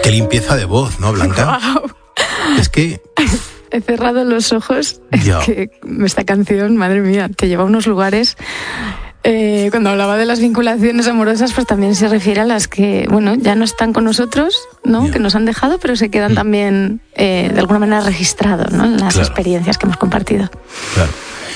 Qué limpieza de voz, ¿no, Blanca? Wow. Es que... He cerrado los ojos. Ya. Es que esta canción, madre mía, te lleva a unos lugares... cuando hablaba de las vinculaciones amorosas, pues también se refiere a las que, bueno, ya no están con nosotros, ¿no? Ya. Que nos han dejado, pero se quedan también de alguna manera registrados, ¿no? En las Claro. experiencias que hemos compartido. Claro.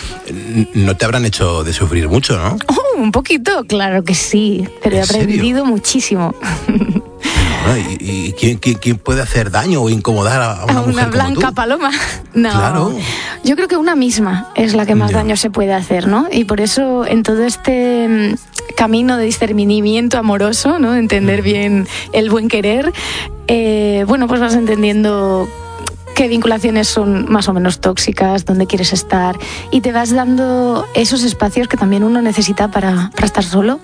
No te habrán hecho de sufrir mucho, ¿no? Oh, un poquito, claro que sí, pero he ¿En serio? aprendido muchísimo. Bueno, ¿y quién puede hacer daño o incomodar a una A mujer una blanca como tú? paloma. No, Claro. yo creo que una misma es la que más Ya. daño se puede hacer, ¿no? Y por eso en todo este camino de discernimiento amoroso, ¿no? De entender bien el buen querer, bueno, pues vas entendiendo qué vinculaciones son más o menos tóxicas, dónde quieres estar, y te vas dando esos espacios que también uno necesita para estar solo,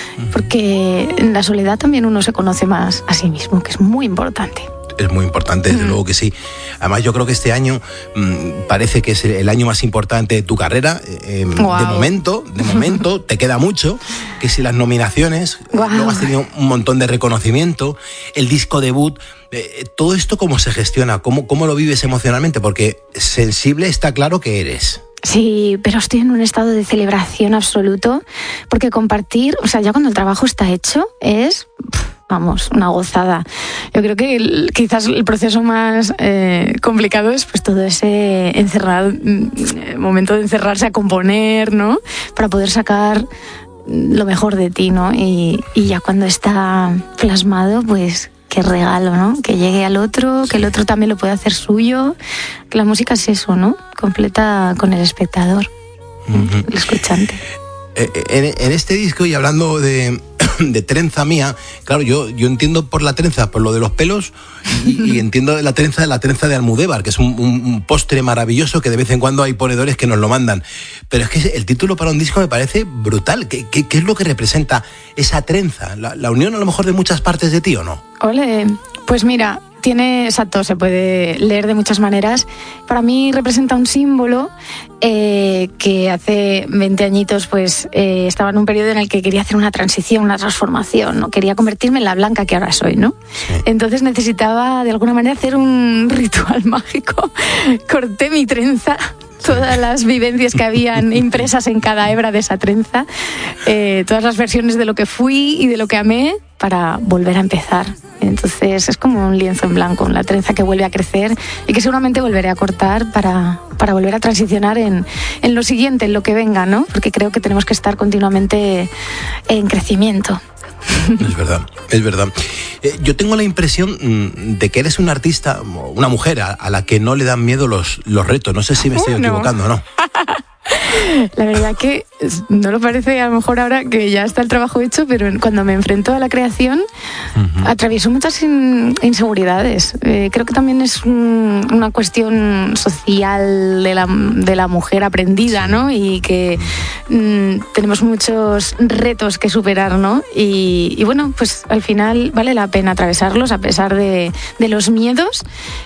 porque en la soledad también uno se conoce más a sí mismo, que es muy importante. Es muy importante, desde luego que sí. Además, yo creo que este año parece que es el año más importante de tu carrera. Guau. De momento, te queda mucho. Que si las nominaciones, Guau. luego has tenido un montón de reconocimiento, el disco debut, todo esto, ¿cómo se gestiona? ¿Cómo lo vives emocionalmente? Porque sensible está claro que eres. Sí, pero estoy en un estado de celebración absoluto, porque compartir, o sea, ya cuando el trabajo está hecho, es, vamos, una gozada. Yo creo que quizás el proceso más complicado es pues todo ese momento de encerrarse a componer, ¿no? Para poder sacar lo mejor de ti, ¿no? Y ya cuando está plasmado, pues qué regalo, ¿no? Que llegue al otro, que el otro también lo pueda hacer suyo. Que la música es eso, ¿no? Completa con el espectador, el escuchante. En este disco, y hablando de trenza mía, claro, yo entiendo por la trenza, por lo de los pelos, y entiendo la trenza de Almudévar, que es un postre maravilloso que de vez en cuando hay ponedores que nos lo mandan. Pero es que el título para un disco me parece brutal. ¿Qué es lo que representa esa trenza? ¿La unión a lo mejor de muchas partes de ti o no? Ole, pues mira, exacto, se puede leer de muchas maneras. Para mí representa un símbolo que hace 20 añitos pues estaba en un periodo en el que quería hacer una transición, una transformación, ¿no? Quería convertirme en la Blanca que ahora soy, ¿no? Sí. Entonces necesitaba de alguna manera hacer un ritual mágico. Corté mi trenza, todas las vivencias que habían impresas en cada hebra de esa trenza, todas las versiones de lo que fui y de lo que amé, para volver a empezar. Entonces es como un lienzo en blanco, la trenza que vuelve a crecer y que seguramente volveré a cortar para volver a transicionar en lo siguiente, en lo que venga, ¿no? Porque creo que tenemos que estar continuamente en crecimiento. Es verdad, es verdad. Yo tengo la impresión de que eres una artista, una mujer a la que no le dan miedo los retos. No sé si me estoy equivocando o no. La verdad que no lo parece a lo mejor ahora que ya está el trabajo hecho, pero cuando me enfrento a la creación atravieso muchas inseguridades. Creo que también es una cuestión social de la mujer aprendida, ¿no? Y que tenemos muchos retos que superar, ¿no? Y bueno, pues al final vale la pena atravesarlos a pesar de los miedos.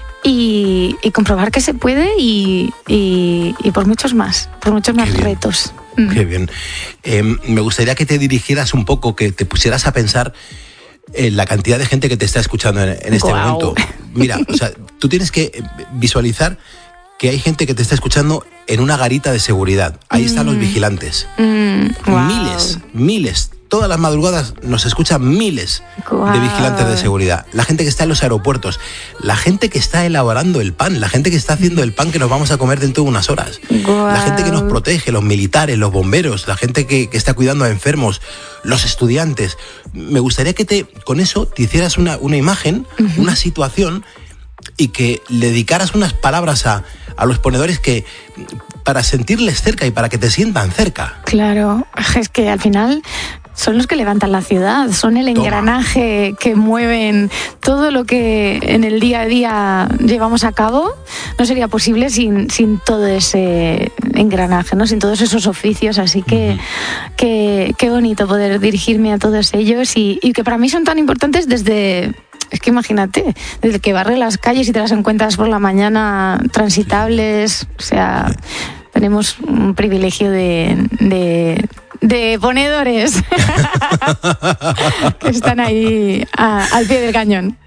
Y comprobar que se puede y por muchos más retos. Qué bien. Me gustaría que te dirigieras un poco, que te pusieras a pensar en la cantidad de gente que te está escuchando en este momento. Mira, o sea, tú tienes que visualizar que hay gente que te está escuchando en una garita de seguridad. Ahí están los vigilantes. Wow. Miles. Todas las madrugadas nos escuchan miles de vigilantes de seguridad. La gente que está en los aeropuertos, la gente que está elaborando el pan, la gente que está haciendo el pan que nos vamos a comer dentro de unas horas. La gente que nos protege, los militares, los bomberos, la gente que está cuidando a enfermos, los estudiantes. Me gustaría que con eso te hicieras una imagen, una situación, y que le dedicaras unas palabras a los ponedores para sentirles cerca y para que te sientan cerca. Claro, es que al final son los que levantan la ciudad, son el engranaje que mueven todo lo que en el día a día llevamos a cabo. No sería posible sin todo ese engranaje, ¿no? Sin todos esos oficios, así que qué bonito poder dirigirme a todos ellos y que para mí son tan importantes desde... Es que imagínate, desde que barre las calles y te las encuentras por la mañana transitables, o sea, tenemos un privilegio de ponedores que están ahí al pie del cañón.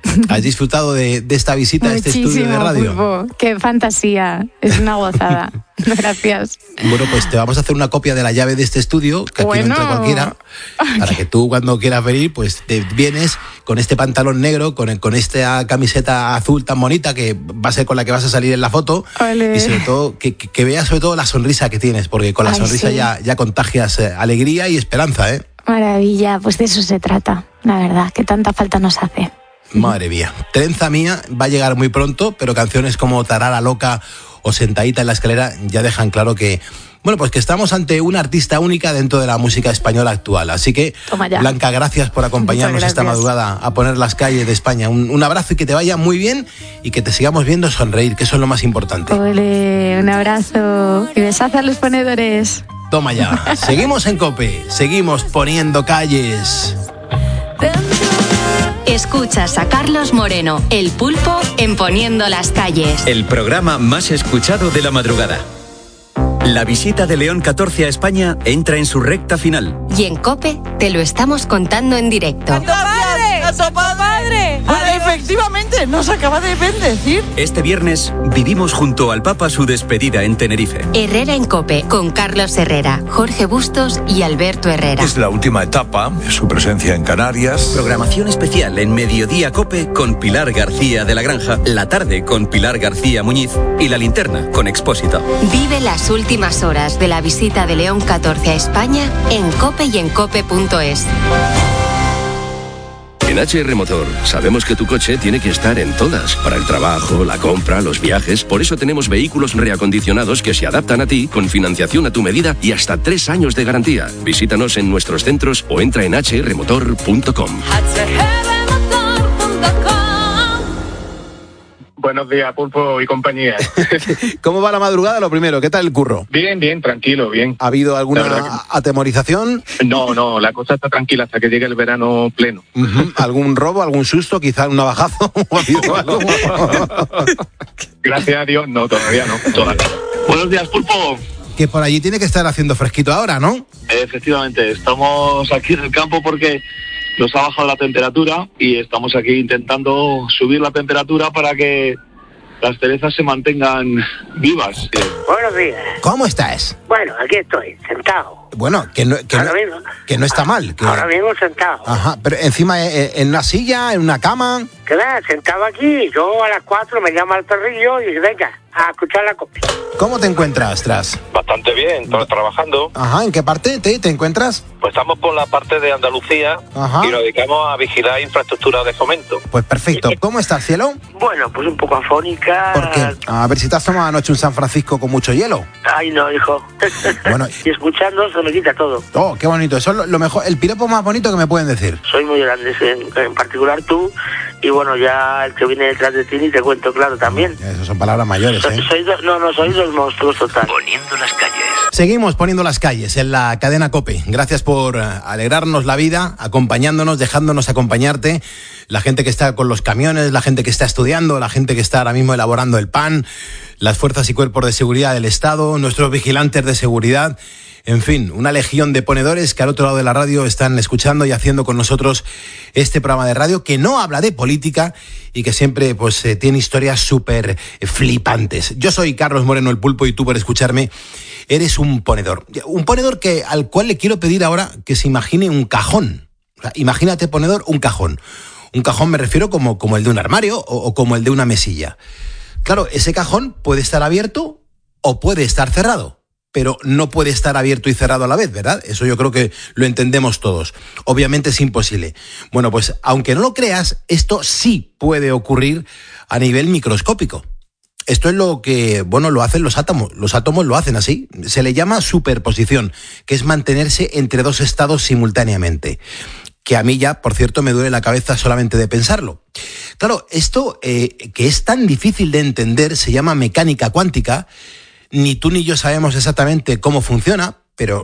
¿Has disfrutado de esta visita a este estudio de radio? Pulpo. Qué fantasía, es una gozada. Gracias. Bueno, pues te vamos a hacer una copia de la llave de este estudio, que aquí no entra cualquiera, para que tú cuando quieras venir, pues te vienes con este pantalón negro, con esta camiseta azul tan bonita, que va a ser con la que vas a salir en la foto. Olé. Y sobre todo, que veas sobre todo la sonrisa que tienes, porque con la sonrisa ya contagias alegría y esperanza, ¿eh? Maravilla, pues de eso se trata, la verdad, que tanta falta nos hace. Madre mía. Trenza Mía va a llegar muy pronto, pero canciones como Tarara Loca o Sentadita en la Escalera ya dejan claro que, bueno, pues que estamos ante una artista única dentro de la música española actual. Así que, Blanca, gracias por acompañarnos esta madrugada a poner las calles de España. Un abrazo y que te vaya muy bien y que te sigamos viendo sonreír, que eso es lo más importante. Ole, un abrazo y besazo a los ponedores. Toma ya. Seguimos en COPE, seguimos poniendo calles. Escuchas a Carlos Moreno, El Pulpo, en Poniendo las Calles. El programa más escuchado de la madrugada. La visita de León XIV a España entra en su recta final. Y en COPE te lo estamos contando en directo. ¡A tu padre! ¡A tu padre! Efectivamente, nos acaba de bendecir. Este viernes vivimos junto al Papa su despedida en Tenerife. Herrera en COPE, con Carlos Herrera, Jorge Bustos y Alberto Herrera. Es la última etapa de su presencia en Canarias. Programación especial en Mediodía COPE con Pilar García de la Granja, La Tarde con Pilar García Muñiz y La Linterna con Expósito. Vive las últimas horas de la visita de León XIV a España en COPE y en COPE.es. En HR Motor sabemos que tu coche tiene que estar en todas, para el trabajo, la compra, los viajes. Por eso tenemos vehículos reacondicionados que se adaptan a ti, con financiación a tu medida y hasta 3 años de garantía. Visítanos en nuestros centros o entra en hrmotor.com. Buenos días, Pulpo y compañía. ¿Cómo va la madrugada? Lo primero, ¿qué tal el curro? Bien, tranquilo, bien. ¿Ha habido alguna atemorización? No, la cosa está tranquila hasta que llegue el verano pleno. ¿Algún robo, algún susto, quizá un navajazo? Gracias a Dios, no, todavía no. Buenos días, Pulpo. Que por allí tiene que estar haciendo fresquito ahora, ¿no? Efectivamente, estamos aquí en el campo porque nos ha bajado la temperatura y estamos aquí intentando subir la temperatura para que las cerezas se mantengan vivas. Buenos días. ¿Cómo estás? Bueno, aquí estoy, sentado. Bueno, que no está mal. Ahora mismo sentado. Ajá, pero encima en una silla, en una cama. ¿Qué ves? Sentado aquí. Yo a las 4 me llama el perrillo y dice, venga, a escuchar la copia. ¿Cómo te encuentras, Tras? Bastante bien, trabajando. Ajá, ¿en qué parte te encuentras? Pues estamos por la parte de Andalucía. Ajá. Y nos dedicamos a vigilar infraestructuras de fomento. Pues perfecto. ¿Cómo estás, cielo? Bueno, pues un poco afónica. ¿Por qué? A ver si te has tomado anoche un San Francisco con mucho hielo. Ay, no, hijo. Bueno, y escuchando se me quita todo. Oh, qué bonito. Eso es lo mejor, el piropo más bonito que me pueden decir. Soy muy grande, en particular tú. Y bueno, ya el que viene detrás de ti ni te cuento, claro, también. Esas son palabras mayores, ¿eh? Soy dos monstruos total. Poniendo las calles. Seguimos poniendo las calles en la cadena COPE. Gracias por alegrarnos la vida, acompañándonos, dejándonos acompañarte. La gente que está con los camiones, la gente que está estudiando, la gente que está ahora mismo elaborando el pan, las fuerzas y cuerpos de seguridad del Estado, nuestros vigilantes de seguridad. En fin, una legión de ponedores que al otro lado de la radio están escuchando y haciendo con nosotros este programa de radio que no habla de política y que siempre pues tiene historias súper flipantes. Yo soy Carlos Moreno, el Pulpo, y tú, por escucharme, eres un ponedor. Un ponedor al cual le quiero pedir ahora que se imagine un cajón. O sea, imagínate, ponedor, un cajón. Un cajón me refiero como el de un armario o como el de una mesilla. Claro, ese cajón puede estar abierto o puede estar cerrado. Pero no puede estar abierto y cerrado a la vez, ¿verdad? Eso yo creo que lo entendemos todos. Obviamente es imposible. Bueno, pues aunque no lo creas, esto sí puede ocurrir a nivel microscópico. Esto es lo que, lo hacen los átomos. Los átomos lo hacen así. Se le llama superposición, que es mantenerse entre dos estados simultáneamente. Que a mí ya, por cierto, me duele la cabeza solamente de pensarlo. Claro, esto que es tan difícil de entender se llama mecánica cuántica. Ni tú ni yo sabemos exactamente cómo funciona, pero